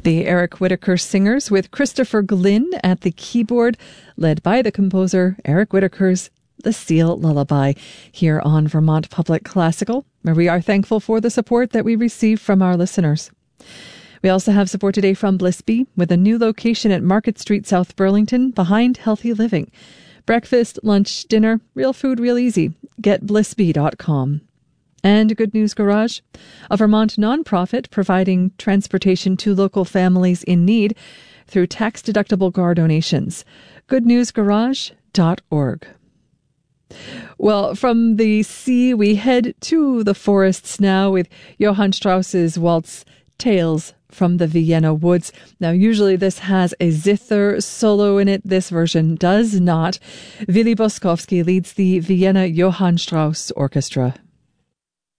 The Eric Whitacre Singers with Christopher Glynn at the keyboard, led by the composer Eric Whitacre's The Seal Lullaby, here on Vermont Public Classical, where we are thankful for the support that we receive from our listeners. We also have support today from Blissby, with a new location at Market Street, South Burlington, behind Healthy Living. Breakfast, lunch, dinner, real food, real easy. Get blissby.com. And Good News Garage, a Vermont nonprofit providing transportation to local families in need through tax-deductible GAR donations. goodnewsgarage.org. Well, from the sea, we head to the forests now with Johann Strauss's waltz Tales from the Vienna Woods. Now, usually this has a zither solo in it. This version does not. Willy Boskowski leads the Vienna Johann Strauss Orchestra.